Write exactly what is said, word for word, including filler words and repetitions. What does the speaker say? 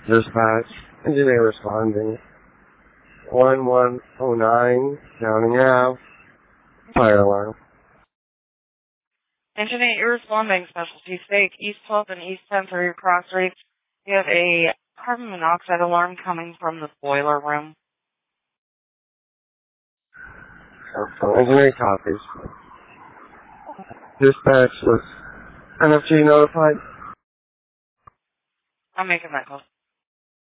Dispatch, engineer responding. one one oh nine, Counting Ave, fire alarm. Engineer, you're responding. Specialty Steak, East twelfth and East tenth are your cross rates. You have a carbon monoxide alarm coming from the boiler room. Engineer copies. Dispatch was N F G notified. I'm making that call.